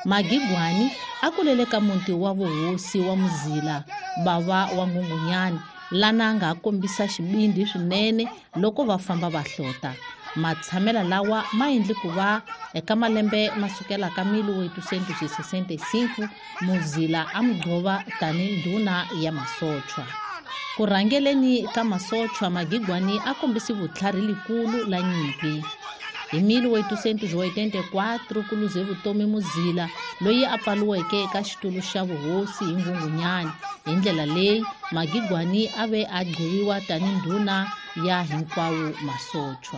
Magigwani a kulele ka muti wa vuhosi wa Muzila, bava wa Nghunghunyani, lana nga kombisa xibindi swinene loko va famba va hlota. Matshamela lawa ma endli ku va eka malembe masukela ka 1865 Muzila a mugqova tani ndhuna ya masochwa. Ku rhangeleni ka masochwa, Magigwani a kombisi vutlhari likulu la nyimpi. Hi 1884 ku luze vutomi Muzila, loyi a pfaliweke eka xitulu xa vuhosi hi Nghunghunyani. Hi ndlela leyi Magigwani a ve a gqoviwa tani ndhuna ya hinkwawo masochwa.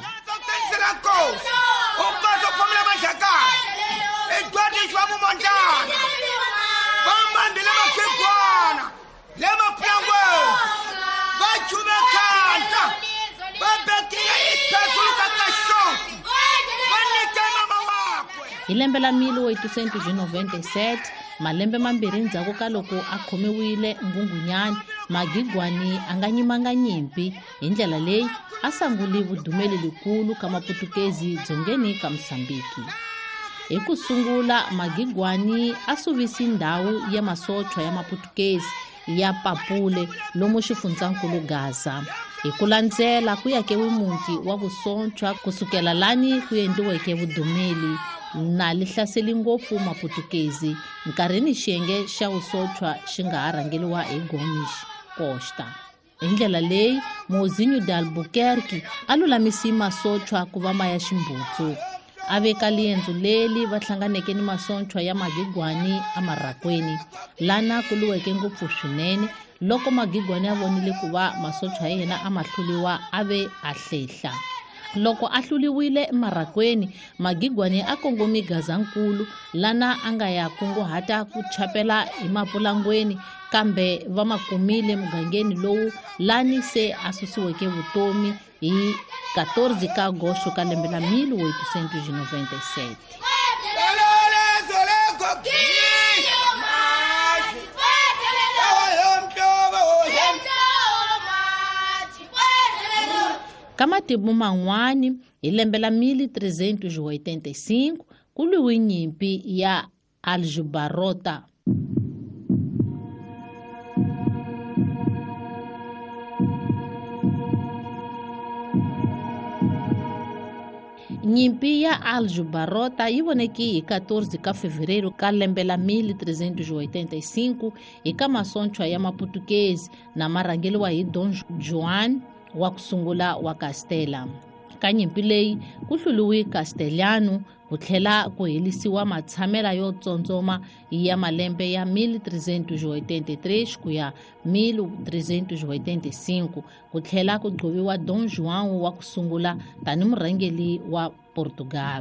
Hi lembe la 1897, malembe mambirhi ndzhaku ka loko a khomiwile Nghunghunyani, Magigwani a nga yimanga nyimpi. Hi ndlela leyi a sangule vudumeli likulu ka Maputukezi dzongeni ka Msambiki. Hi ku sungula, Magigwani a suvisi ndhawu ya masochwa ya Maputukezi ya Papule lomu xifundzhankulu Gaza. Hi ku landzela ku yakewe muti wa vusochwa kusukela lani ku endliweke vudumeli na lihlaseli ngopfu Maputukezi nkarhini xiyenge xa vusochwa xi nga ha rhangeliwa hi Gomes Costa. Hi ndlela leyi Mozinho de Albuquerque a lulamisi masochwa ku va maya ximbutsu. A veka liendzo leli va hlanganeke ni masochwa ya Magigwani a Marakweni, lana ku luweke ngopfu swinene. Loko Magigwani a vonile ku va masochwa ya yena a mahluliwa, a ve a hlehla. Loko a hluliwile Marakweni, Magigwani a kongomi Gazankulu, lana a nga ya kunguhata ku chapela hi Mapulangweni, kambe va makumile mugangeni lowu, lani se a susiweke vutomi hi 14 ka Agosto ka lembe la 1897. Ka matimu man'wani, hi lembe la 1385 ku luwe nyimpi ya Aljubarrota. Nyimpi ya Aljubarrota yi voneke hi 14 ka Fevereiro ka lembe la 1385 eka masochwa ya Maputukezi na marhangeliwa hi Dom Juan wa ku sungula wa Castela. Ka nyimpi leyi ku hluliwe Castelhano, ku tlhela ku helisiwa matshamela yo tsontsoma ya malembe ya 1383 ku ya 1385, ku tlhela ku gqoviwa Dom João wa ku sungula tani murhangeli wa Portugal.